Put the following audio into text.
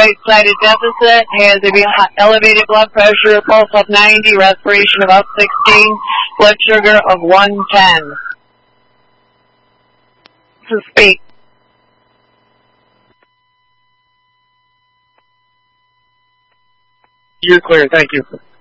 right-sided deficit, has elevated blood pressure, pulse of 90, respiration of up 16, blood sugar of 110. To speak. You're clear. Thank you.